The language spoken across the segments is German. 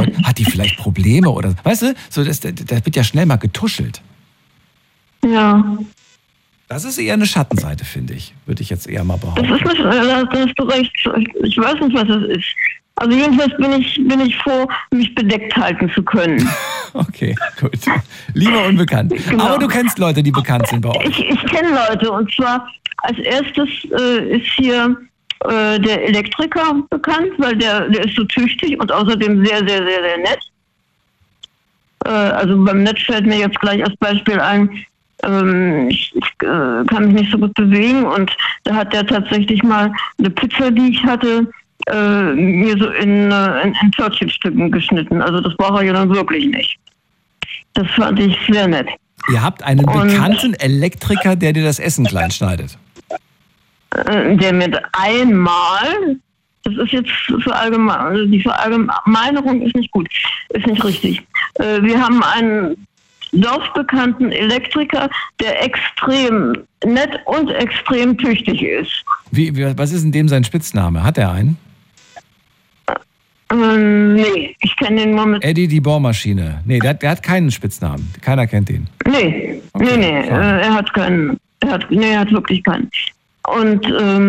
hat die vielleicht Probleme oder, weißt du, so das wird ja schnell mal getuschelt. Ja. Das ist eher eine Schattenseite, finde ich. Würde ich jetzt eher mal behaupten. Das ist nicht, da hast du recht. Ich weiß nicht, was das ist. Also jedenfalls bin ich froh, mich bedeckt halten zu können. Okay, gut. Lieber unbekannt. Genau. Aber du kennst Leute, die bekannt sind bei euch. Ich kenne Leute, und zwar als erstes ist hier der Elektriker bekannt, weil der ist so tüchtig und außerdem sehr, sehr, sehr, sehr nett. Also beim Netz fällt mir jetzt gleich als Beispiel ein, ich kann mich nicht so gut bewegen, und da hat der tatsächlich mal eine Pizza, die ich hatte, mir so in Törtchenstücken geschnitten. Also das braucht er ja dann wirklich nicht. Das fand ich sehr nett. Ihr habt einen bekannten Elektriker, der dir das Essen klein schneidet. Der mit einmal, das ist jetzt also die Verallgemeinerung ist nicht gut, ist nicht richtig. Wir haben einen dorfbekannten Elektriker, der extrem nett und extrem tüchtig ist. Was ist in dem sein Spitzname? Hat er einen? Nee, ich kenne den nur mit... Eddie die Bohrmaschine. Nee, der hat keinen Spitznamen. Keiner kennt ihn. Nee, okay, nee, er hat keinen. Er hat wirklich keinen. Und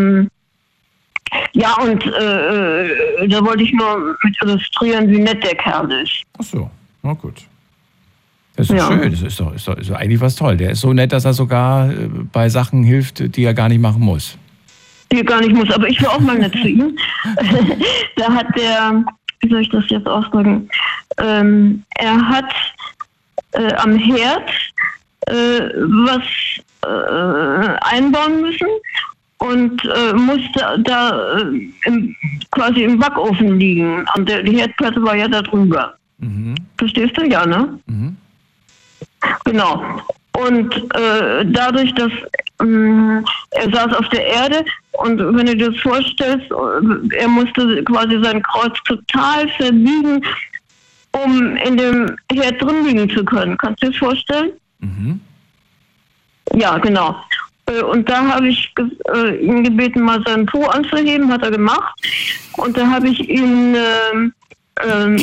da wollte ich nur mit illustrieren, wie nett der Kerl ist. Ach so, na gut. Das ist schön, das ist doch eigentlich was toll. Der ist so nett, dass er sogar bei Sachen hilft, die er gar nicht machen muss. Die er gar nicht muss, aber ich will auch mal nett zu ihm. Da hat der, wie soll ich das jetzt ausdrücken, er hat am Herd was einbauen müssen und musste da quasi im Backofen liegen. Und die Herdplatte war ja da drüber. Mhm. Verstehst du? Ja, ne? Mhm. Genau. Und dadurch, dass er saß auf der Erde, und wenn du dir das vorstellst, er musste quasi sein Kreuz total verbiegen, um in dem Herd drin liegen zu können. Kannst du dir das vorstellen? Mhm. Ja, genau. Und da habe ich ihn gebeten, mal seinen Po anzuheben, hat er gemacht. Und da habe ich ihm eine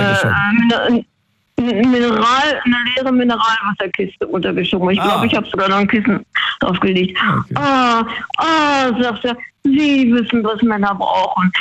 leere Mineralwasserkiste untergeschoben. Ich glaube, ich habe sogar noch ein Kissen draufgelegt. Okay. Sagt er, Sie wissen, was Männer brauchen.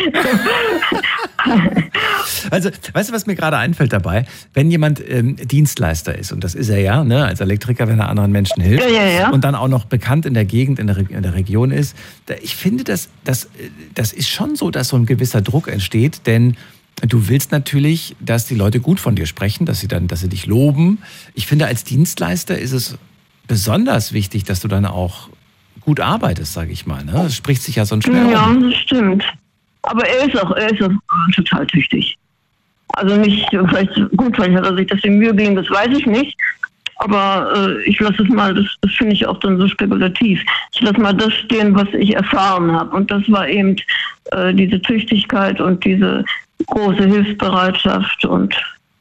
Also, weißt du, was mir gerade einfällt dabei? Wenn jemand Dienstleister ist, und das ist er ja, ne, als Elektriker, wenn er anderen Menschen hilft, und dann auch noch bekannt in der Gegend, in der Region ist, ich finde, das ist schon so, dass so ein gewisser Druck entsteht, denn du willst natürlich, dass die Leute gut von dir sprechen, dass sie dich loben. Ich finde, als Dienstleister ist es besonders wichtig, dass du dann auch gut arbeitest, sage ich mal. Ne? Das spricht sich ja sonst schnell Ja, das stimmt. Aber er ist auch total tüchtig. Also nicht, vielleicht hat er sich das in Mühe gegeben, das weiß ich nicht. Aber ich lasse es mal, das finde ich auch dann so spekulativ. Ich lasse mal das stehen, was ich erfahren habe. Und das war eben diese Tüchtigkeit und diese große Hilfsbereitschaft. Und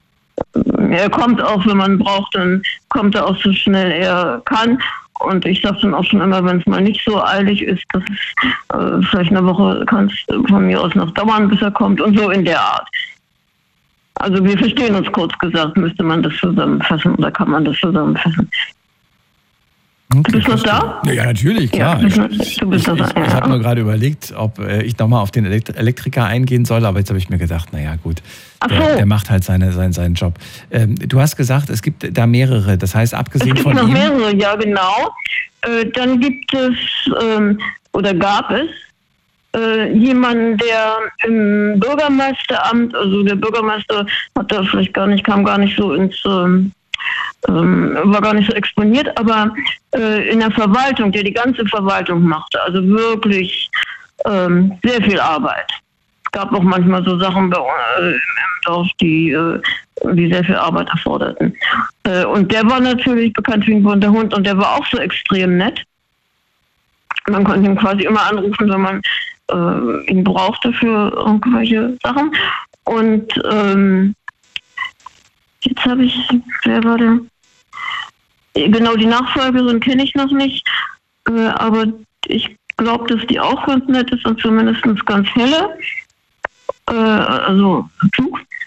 er kommt auch, wenn man braucht, dann kommt er auch so schnell er kann. Und ich sage dann auch schon immer, wenn es mal nicht so eilig ist, dass es vielleicht eine Woche kann es von mir aus noch dauern, bis er kommt, und so in der Art. Also wir verstehen uns, kurz gesagt, müsste man das zusammenfassen oder kann man das zusammenfassen. Okay, du bist noch da? Ja, natürlich, klar. Ja, du bist ich habe nur gerade überlegt, ob ich nochmal auf den Elektriker eingehen soll, aber jetzt habe ich mir gedacht, naja gut, der macht halt seinen Job. Du hast gesagt, es gibt da mehrere, das heißt abgesehen von ihm... Es gibt noch mehrere, ja genau. Dann gibt es, oder gab es, jemanden, der im Bürgermeisteramt, also der Bürgermeister kam gar nicht so ins... war gar nicht so exponiert, aber in der Verwaltung, der die ganze Verwaltung machte, also wirklich sehr viel Arbeit. Es gab auch manchmal so Sachen bei im Dorf, die sehr viel Arbeit erforderten. Und der war natürlich bekannt wie ein bunter Hund, und der war auch so extrem nett. Man konnte ihn quasi immer anrufen, wenn man ihn brauchte für irgendwelche Sachen. Und jetzt habe ich, wer war der? Genau, die Nachfolgerin kenne ich noch nicht, aber ich glaube, dass die auch ganz nett ist und zumindest ganz helle, also klug.